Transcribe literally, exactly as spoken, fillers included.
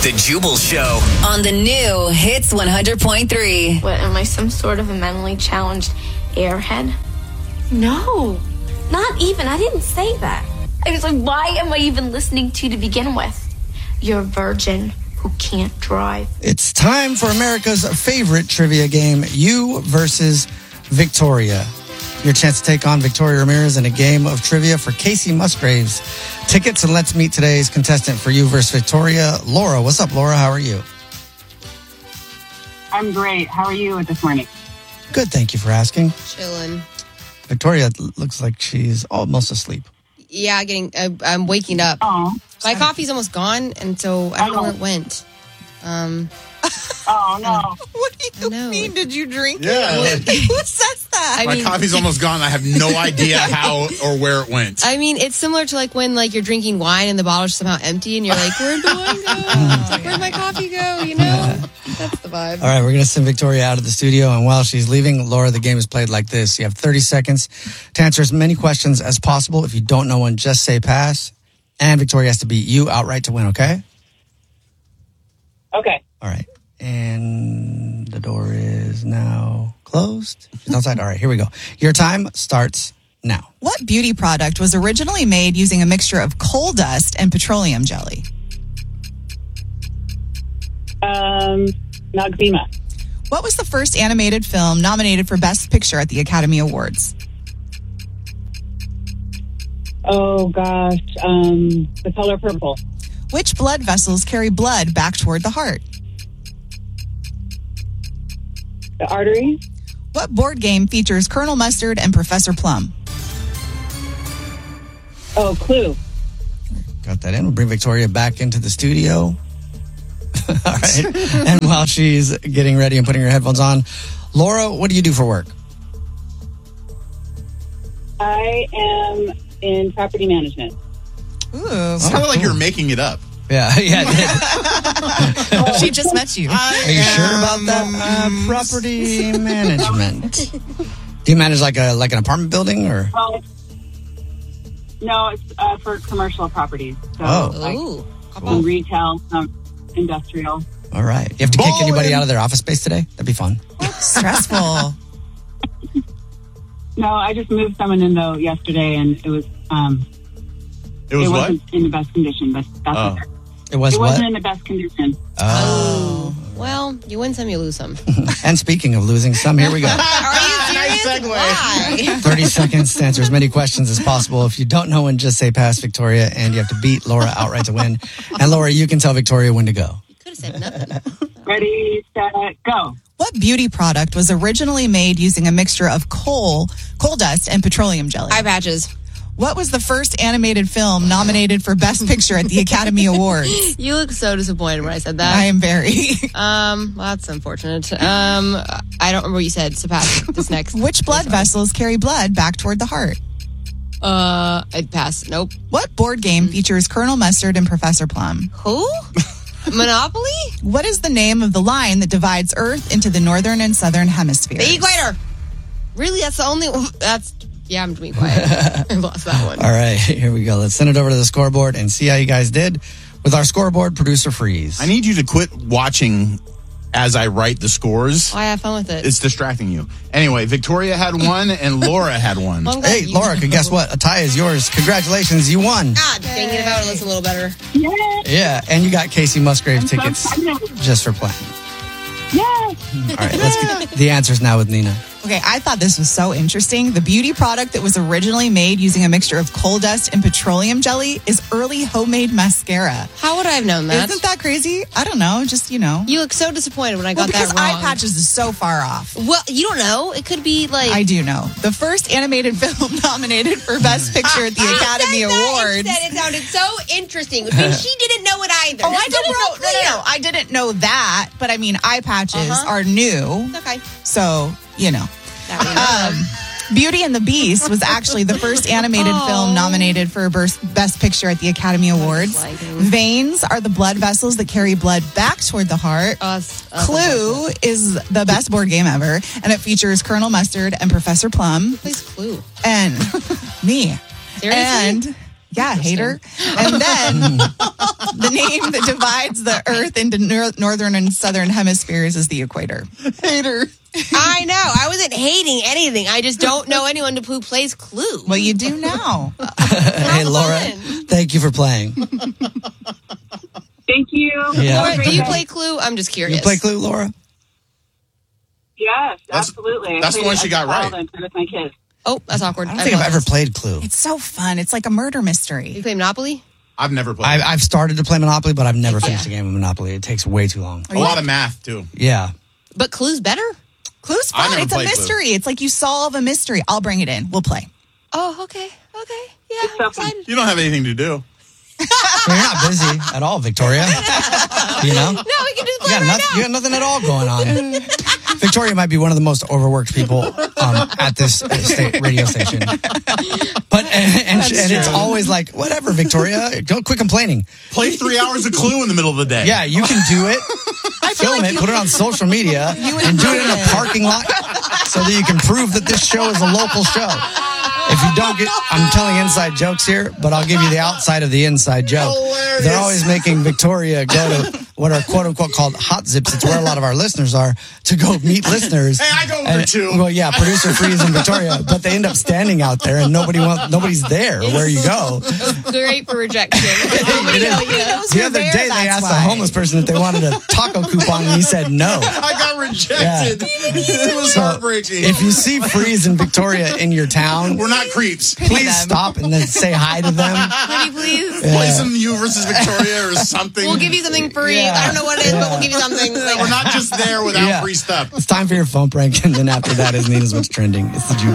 The Jubal Show. On the new Hits one hundred point three. What, am I some sort of a mentally challenged airhead? No, not even. I didn't say that. I was like, why am I even listening to you to begin with? You're a virgin who can't drive. It's time for America's favorite trivia game, You versus Victoria. Your chance to take on Victoria Ramirez in a game of trivia for Casey Musgraves tickets. And let's meet today's contestant for You versus Victoria, Laura. What's up, Laura? How are you? I'm great. How are you this morning? Good, thank you for asking. Chilling. Victoria looks like she's almost asleep. Yeah, getting. Uh, I'm waking up. Oh, My coffee's almost gone, and so I don't know where it went. Um, oh no. What do you know. mean? Did you drink Yeah. it? Who says that? I My mean, coffee's almost gone. I have no idea how or where it went. I mean, it's similar to like when like you're drinking wine and the bottle's somehow empty, and you're like, "Where do I go? It's like, where'd my coffee go?" You know, that's the vibe. All right, we're going to send Victoria out of the studio. And while she's leaving, Laura, the game is played like this. You have thirty seconds to answer as many questions as possible. If you don't know one, just say pass. And Victoria has to beat you outright to win, okay? Okay. All right. And the door is now closed. She's outside. All right, here we go. Your time starts now. What beauty product was originally made using a mixture of coal dust and petroleum jelly? Um, Noxzema. What was the first animated film nominated for Best Picture at the Academy Awards? Oh gosh. Um, The Color Purple. Which blood vessels carry blood back toward the heart? The Artery. What board game features Colonel Mustard and Professor Plum? Oh, Clue. Got that in. We'll bring Victoria back into the studio. All right. And while she's getting ready and putting her headphones on, Laura, what do you do for work? I am in property management. Ooh. It sounded like you were making it up. Yeah, yeah. It did. She just met you. Are you sure about that? Uh, property management. Do you manage like a like an apartment building or? Well, it's, no, it's uh, for commercial properties. So Oh. like Ooh, some retail, some industrial. All right. You have to kick anybody out of their office space today? That'd be fun. Stressful. No, I just moved someone in though yesterday, and it was um, It was it what? wasn't in the best condition, but that's Oh. okay. It was It what? wasn't in the best condition. Oh. well, you win some, you lose some. And speaking of losing some, here we go. Are you serious? Nice segue. Why? thirty seconds to answer as many questions as possible. If you don't know one, just say pass, Victoria, and you have to beat Laura outright to win. And Laura, you can tell Victoria when to go. You could have said nothing. Ready, set, go. What beauty product was originally made using a mixture of coal, coal dust, and petroleum jelly? Eye patches. What was the first animated film nominated for Best Picture at the Academy Awards? You look so disappointed when I said that. I am very. Um, well, that's unfortunate. Um, I don't remember what you said, so pass. This next. Which blood vessels carry blood back toward the heart? Uh, I'd pass. Nope. What board game features Colonel Mustard and Professor Plum? Who? Monopoly? What is the name of the line that divides Earth into the northern and southern hemispheres? The equator. Really? That's the only one? That's, yeah, I'm being quiet. I lost that one. All right, here we go. Let's send it over to the scoreboard and see how you guys did with our scoreboard producer Freeze. I need you to quit watching as I write the scores. Oh, I have fun with it. It's distracting you. Anyway, Victoria had one and Laura had one. Well, I'm glad Hey, you- Laura, guess what? A tie is yours. Congratulations, you won. Ah, dang it, if I would listen a little better. Yeah. Yeah, and you got Casey Musgrave I'm so tickets excited. just for playing. Yeah. All right, let's get the answers now with Nina. Okay, I thought this was so interesting. The beauty product that was originally made using a mixture of coal dust and petroleum jelly is Early Homemade Mascara. How would I have known that? Isn't that crazy? I don't know. Just, you know. You look so disappointed when I Well, got because that wrong. eye patches is so far off. Well, you don't know. It could be like... I do know. The first animated film nominated for Best Picture at the Academy I said that Awards. instead. It sounded so interesting, which means she didn't know it either. Oh, Just I didn't so know. we're No, clear. no, no. I didn't know that. But I mean, eye patches Uh-huh. are new. Okay. So, you know. That we know. Um, Beauty and the Beast was actually the first animated Oh. film nominated for Bers- Best Picture at the Academy Awards. Lighting. Veins are the blood vessels that carry blood back toward the heart. Uh, s- uh, Clue is the best board game ever, and it features Colonel Mustard and Professor Plum. Please Clue. And me. Seriously? And yeah, hater. And then the name that divides the Earth into nor- northern and southern hemispheres is the equator. Hater. I know. I wasn't hating anything. I just don't know anyone who plays Clue. Well, you do now. Hey, Laura, fun. thank you for playing. Thank you. Yeah. Laura, do you Okay. play Clue? I'm just curious. You play Clue, Laura? Yes, That's- absolutely. I that's the played one it she as got a child right. and played with my kids. Oh, that's awkward. I don't think I've ever played Clue. It's so fun. It's like a murder mystery. You play Monopoly? I've never played. I've, I've started to play Monopoly, but I've never finished a game of Monopoly. It takes way too long. a lot of math too. Yeah. But Clue's better? Clue's I fun. never It's a played Clue. mystery. It's like you solve a mystery. I'll bring it in. We'll play. Oh, okay. Okay. Yeah, It's so I'm fun. excited. You don't have anything to do. Well, you're not busy at all, Victoria. You know? No, we can just You play got, right nothing, now. you got nothing at all going on. Victoria might be one of the most overworked people um, at this uh, sta- radio station. But and, and, and it's always like, whatever, Victoria, don't quit complaining. Play three hours of Clue in the middle of the day. Yeah, you can do it. Film like it, you- put it on social media, You and do enjoy it in a it. parking lot so that you can prove that this show is a local show. If you don't get, I'm telling inside jokes here, but I'll give you the outside of the inside joke. Hilarious. They're always making Victoria go to what are quote unquote called hot zips. It's where a lot of our listeners are to go meet listeners. Hey, I go for And- two. Well, yeah, producer Freeze and Victoria, but they end up standing out there and nobody wants, nobody's there where you go. Great for rejection. It is. knows The you're other there, day they that's asked why. a homeless person if they wanted a taco coupon and he said no. I got rejected. It was So heartbreaking. if you see Freeze and Victoria in your town, We're not creeps. please them. stop and then say hi to them. Pretty please. Play some you versus Victoria or something. We'll give you something free. Yeah. I don't know what it is, but we'll give you something. Like, We're not just there without Yeah. free stuff. It's time for your phone prank, and then after that is Nina's What's Trending. It's the Julie